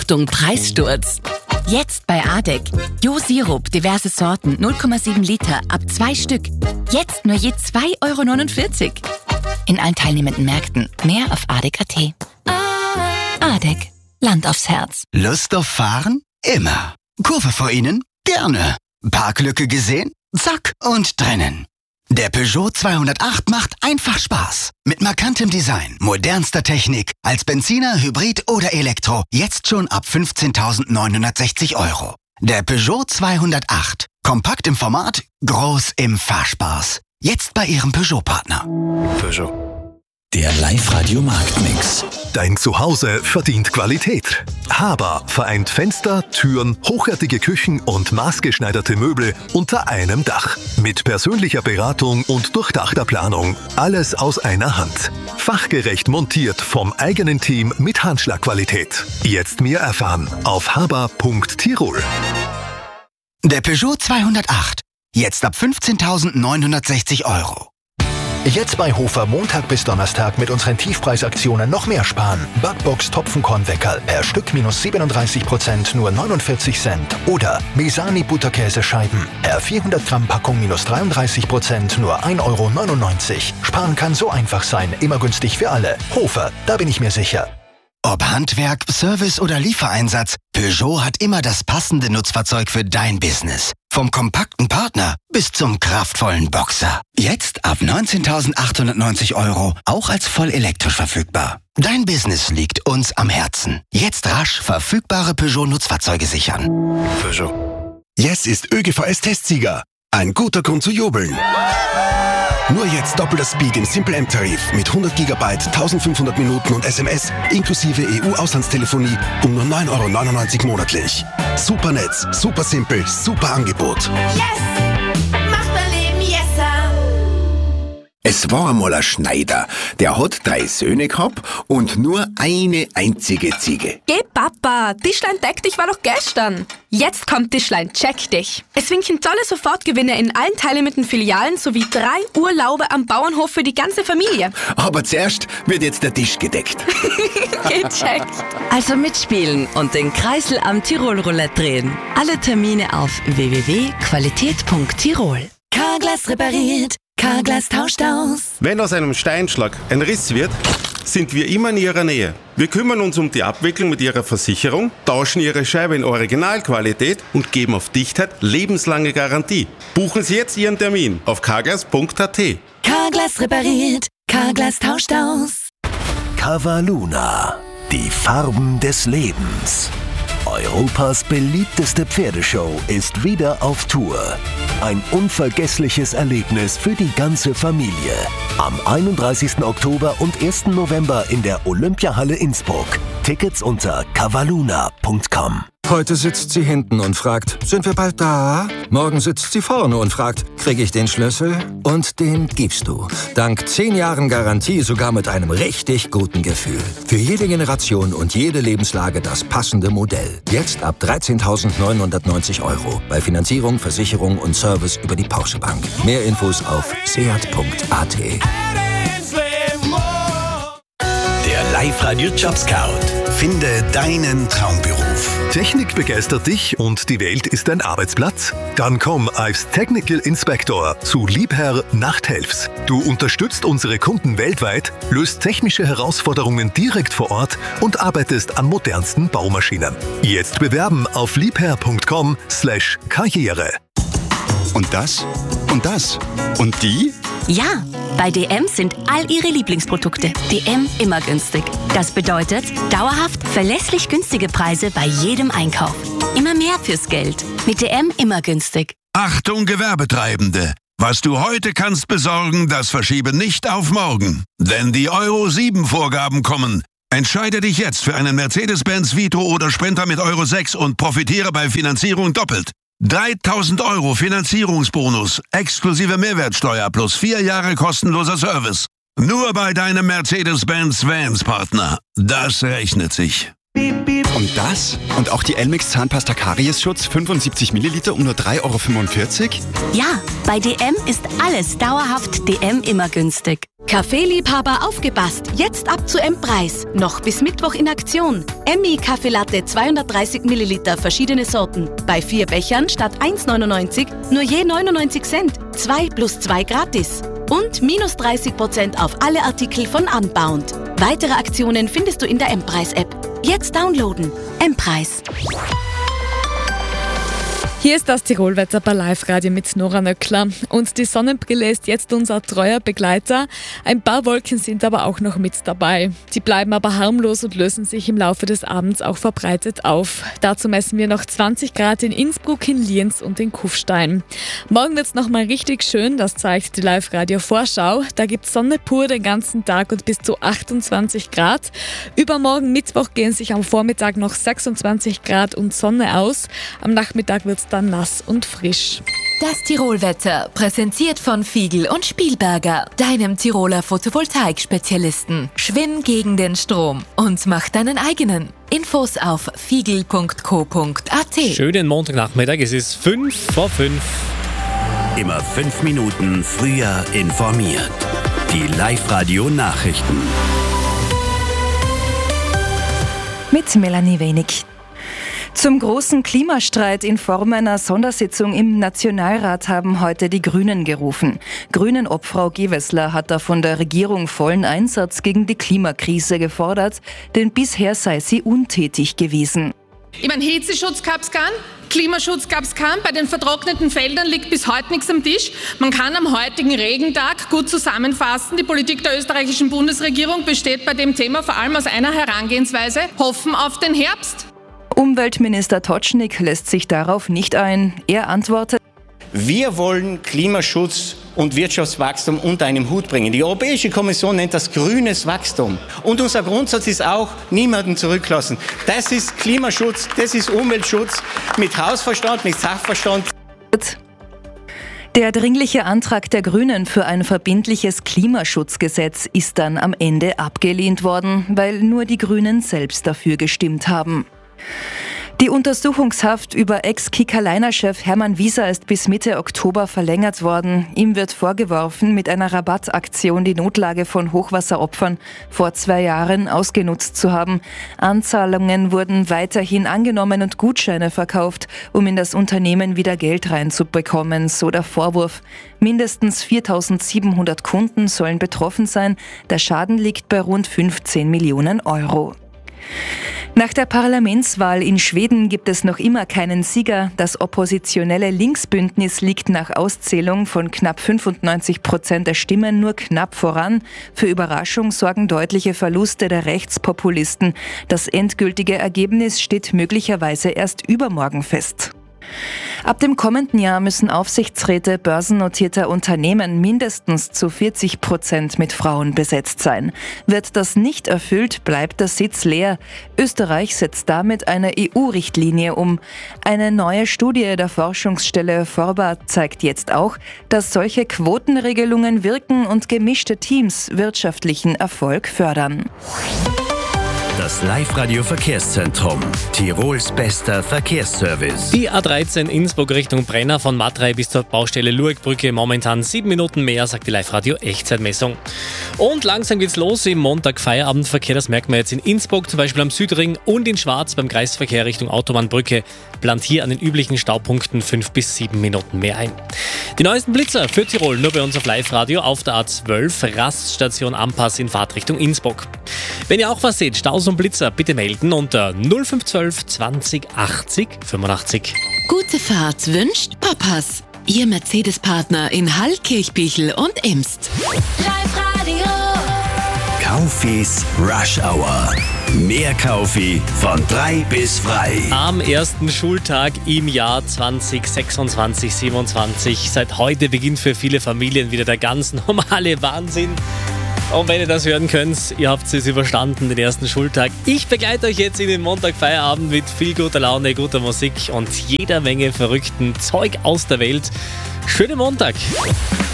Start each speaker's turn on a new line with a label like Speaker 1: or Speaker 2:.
Speaker 1: Achtung, Preissturz. Jetzt bei ADEC. Jo-Sirup, diverse Sorten, 0,7 Liter, ab 2 Stück. Jetzt nur je 2,49 €. In allen teilnehmenden Märkten. Mehr auf adec.at. ADEC. Land aufs Herz.
Speaker 2: Lust auf Fahren? Immer. Kurve vor Ihnen? Gerne. Parklücke gesehen? Zack und drinnen. Der Peugeot 208 macht einfach Spaß. Mit markantem Design, modernster Technik, als Benziner, Hybrid oder Elektro. Jetzt schon ab 15.960 €. Der Peugeot 208. Kompakt im Format, groß im Fahrspaß. Jetzt bei Ihrem Peugeot-Partner.
Speaker 3: Peugeot.
Speaker 4: Der Live-Radio-Marktmix.
Speaker 5: Dein Zuhause verdient Qualität. Haber vereint Fenster, Türen, hochwertige Küchen und maßgeschneiderte Möbel unter einem Dach. Mit persönlicher Beratung und durchdachter Planung. Alles aus einer Hand. Fachgerecht montiert vom eigenen Team mit Handschlagqualität. Jetzt mehr erfahren auf haber.tirol.
Speaker 2: Der Peugeot 208. Jetzt ab 15.960 €.
Speaker 6: Jetzt bei Hofer Montag bis Donnerstag mit unseren Tiefpreisaktionen noch mehr sparen. Backbox Topfenkornweckerl per Stück minus 37%, nur 49 Cent. Oder Mesani Butterkäsescheiben per 400 Gramm Packung minus 33%, nur 1,99 €. Sparen kann so einfach sein, immer günstig für alle. Hofer, da bin ich mir sicher.
Speaker 2: Ob Handwerk, Service oder Liefereinsatz, Peugeot hat immer das passende Nutzfahrzeug für dein Business. Vom kompakten Partner bis zum kraftvollen Boxer. Jetzt ab 19.890 €, auch als voll elektrisch verfügbar. Dein Business liegt uns am Herzen. Jetzt rasch verfügbare Peugeot-Nutzfahrzeuge sichern.
Speaker 3: Peugeot.
Speaker 7: Jetzt ist ÖGVS-Testsieger. Ein guter Grund zu jubeln. Nur jetzt doppelter Speed im Simple M-Tarif mit 100 GB, 1500 Minuten und SMS inklusive EU-Auslandstelefonie um nur 9,99 € monatlich. Super Netz, super simpel, super Angebot.
Speaker 8: Yes! Macht mein Leben yesser!
Speaker 9: Es war einmal ein Schneider, der hat 3 Söhne gehabt und nur eine einzige Ziege.
Speaker 10: Geh Papa, Tischlein deck dich war doch gestern. Jetzt kommt Tischlein check dich. Es winken tolle Sofortgewinne in allen teilnehmenden Filialen sowie 3 Urlaube am Bauernhof für die ganze Familie.
Speaker 9: Aber zuerst wird jetzt der Tisch gedeckt.
Speaker 10: Gecheckt.
Speaker 1: Also mitspielen und den Kreisel am Tirol-Roulette drehen. Alle Termine auf www.qualität.tirol. Carglass repariert. Carglass tauscht aus.
Speaker 3: Wenn aus einem Steinschlag ein Riss wird, sind wir immer in Ihrer Nähe. Wir kümmern uns um die Abwicklung mit Ihrer Versicherung, tauschen Ihre Scheibe in Originalqualität und geben auf Dichtheit lebenslange Garantie. Buchen Sie jetzt Ihren Termin auf carglass.at.
Speaker 1: Carglass repariert. Carglass tauscht aus.
Speaker 5: Cavaluna. Die Farben des Lebens. Europas beliebteste Pferdeshow ist wieder auf Tour. Ein unvergessliches Erlebnis für die ganze Familie. Am 31. Oktober und 1. November in der Olympiahalle Innsbruck. Tickets unter cavaluna.com.
Speaker 11: Heute sitzt sie hinten und fragt, sind wir bald da? Morgen sitzt sie vorne und fragt, kriege ich den Schlüssel? Und den gibst du. Dank 10 Jahren Garantie sogar mit einem richtig guten Gefühl. Für jede Generation und jede Lebenslage das passende Modell. Jetzt ab 13.990 €. Bei Finanzierung, Versicherung und Service über die Porsche Bank. Mehr Infos auf seat.at.
Speaker 4: Der Live-Radio Jobscout.
Speaker 5: Finde deinen Traumberuf. Technik begeistert dich und die Welt ist dein Arbeitsplatz? Dann komm als Technical Inspector zu Liebherr Nachthelfs. Du unterstützt unsere Kunden weltweit, löst technische Herausforderungen direkt vor Ort und arbeitest an modernsten Baumaschinen. Jetzt bewerben auf liebherr.com/Karriere.
Speaker 7: Und das? Und das? Und die?
Speaker 1: Ja, bei DM sind all Ihre Lieblingsprodukte. DM immer günstig. Das bedeutet dauerhaft verlässlich günstige Preise bei jedem Einkauf. Immer mehr fürs Geld. Mit DM immer günstig.
Speaker 12: Achtung Gewerbetreibende! Was du heute kannst besorgen, das verschiebe nicht auf morgen. Denn die Euro 7 Vorgaben kommen. Entscheide dich jetzt für einen Mercedes-Benz Vitro oder Sprinter mit Euro 6 und profitiere bei Finanzierung doppelt. 3.000 € Finanzierungsbonus, exklusive Mehrwertsteuer plus 4 Jahre kostenloser Service. Nur bei deinem Mercedes-Benz Vans Partner. Das rechnet sich.
Speaker 13: Und das? Und auch die Elmex Zahnpasta Kariesschutz 75 Milliliter um nur 3,45 €?
Speaker 14: Ja, bei DM ist alles dauerhaft DM immer günstig.
Speaker 15: Kaffeeliebhaber aufgepasst, jetzt ab zu M-Preis. Noch bis Mittwoch in Aktion. Emmy Kaffeelatte 230 Milliliter, verschiedene Sorten. Bei 4 Bechern statt 1,99 nur je 99 Cent. 2 plus 2 gratis. Und minus 30% auf alle Artikel von Unbound. Weitere Aktionen findest du in der M-Preis-App. Jetzt downloaden. M-Preis.
Speaker 16: Hier ist das Tirolwetter bei Live-Radio mit Nora Nöckler. Und die Sonnenbrille ist jetzt unser treuer Begleiter. Ein paar Wolken sind aber auch noch mit dabei. Die bleiben aber harmlos und lösen sich im Laufe des Abends auch verbreitet auf. Dazu messen wir noch 20 Grad in Innsbruck, in Lienz und in Kufstein. Morgen wird es nochmal richtig schön, das zeigt die Live-Radio-Vorschau. Da gibt es Sonne pur den ganzen Tag und bis zu 28 Grad. Übermorgen Mittwoch gehen sich am Vormittag noch 26 Grad und Sonne aus. Am Nachmittag wird es dann nass und frisch.
Speaker 1: Das Tirolwetter, präsentiert von Fiegel und Spielberger, deinem Tiroler Photovoltaik-Spezialisten. Schwimm gegen den Strom und mach deinen eigenen. Infos auf fiegel.co.at.
Speaker 17: Schönen Montagnachmittag, es ist 5:05.
Speaker 4: Immer 5 Minuten früher informiert. Die Live-Radio-Nachrichten.
Speaker 18: Mit Melanie Wenig. Zum großen Klimastreit in Form einer Sondersitzung im Nationalrat haben heute die Grünen gerufen. Grünen-Obfrau Gewessler hat da von der Regierung vollen Einsatz gegen die Klimakrise gefordert, denn bisher sei sie untätig gewesen.
Speaker 19: Ich meine, Hitzeschutz gab's keinen, Klimaschutz gab's keinen, bei den vertrockneten Feldern liegt bis heute nichts am Tisch. Man kann am heutigen Regentag gut zusammenfassen, die Politik der österreichischen Bundesregierung besteht bei dem Thema vor allem aus einer Herangehensweise: Hoffen auf den Herbst.
Speaker 18: Umweltminister Totschnig lässt sich darauf nicht ein. Er antwortet:
Speaker 20: Wir wollen Klimaschutz und Wirtschaftswachstum unter einem Hut bringen. Die Europäische Kommission nennt das grünes Wachstum. Und unser Grundsatz ist auch, niemanden zurücklassen. Das ist Klimaschutz, das ist Umweltschutz mit Hausverstand, mit Sachverstand.
Speaker 18: Der dringliche Antrag der Grünen für ein verbindliches Klimaschutzgesetz ist dann am Ende abgelehnt worden, weil nur die Grünen selbst dafür gestimmt haben. Die Untersuchungshaft über Ex-Kicker-Liner-Chef Hermann Wieser ist bis Mitte Oktober verlängert worden. Ihm wird vorgeworfen, mit einer Rabattaktion die Notlage von Hochwasseropfern vor 2 Jahren ausgenutzt zu haben. Anzahlungen wurden weiterhin angenommen und Gutscheine verkauft, um in das Unternehmen wieder Geld reinzubekommen, so der Vorwurf. Mindestens 4.700 Kunden sollen betroffen sein. Der Schaden liegt bei rund 15 Millionen Euro. Nach der Parlamentswahl in Schweden gibt es noch immer keinen Sieger. Das oppositionelle Linksbündnis liegt nach Auszählung von knapp 95% der Stimmen nur knapp voran. Für Überraschung sorgen deutliche Verluste der Rechtspopulisten. Das endgültige Ergebnis steht möglicherweise erst übermorgen fest. Ab dem kommenden Jahr müssen Aufsichtsräte börsennotierter Unternehmen mindestens zu 40% mit Frauen besetzt sein. Wird das nicht erfüllt, bleibt der Sitz leer. Österreich setzt damit eine EU-Richtlinie um. Eine neue Studie der Forschungsstelle Forba zeigt jetzt auch, dass solche Quotenregelungen wirken und gemischte Teams wirtschaftlichen Erfolg fördern.
Speaker 4: Das Live-Radio-Verkehrszentrum. Tirols bester Verkehrsservice.
Speaker 17: Die A13 Innsbruck Richtung Brenner von Matrei bis zur Baustelle Luegbrücke momentan 7 Minuten mehr, sagt die Live-Radio-Echtzeitmessung. Und langsam geht's los im Montag-Feierabendverkehr. Das merkt man jetzt in Innsbruck, zum Beispiel am Südring und in Schwarz beim Kreisverkehr Richtung Autobahnbrücke. Plant hier an den üblichen Staupunkten 5 bis 7 Minuten mehr ein. Die neuesten Blitzer für Tirol nur bei uns auf Live-Radio auf der A12 Raststation Ampass in Fahrtrichtung Innsbruck. Wenn ihr auch was seht, Staus und Blitzer, bitte melden unter 0512 20 80 85.
Speaker 1: Gute Fahrt wünscht Papas. Ihr Mercedes-Partner in Hall, Kirchbichel und Imst.
Speaker 8: Live-Radio.
Speaker 4: Kaufis Rush Hour. Mehr Kaufi von 3 bis frei.
Speaker 17: Am ersten Schultag im Jahr 2026/27. Seit heute beginnt für viele Familien wieder der ganz normale Wahnsinn. Und wenn ihr das hören könnt, ihr habt es überstanden, den ersten Schultag. Ich begleite euch jetzt in den Montagfeierabend mit viel guter Laune, guter Musik und jeder Menge verrückten Zeug aus der Welt. Schönen Montag!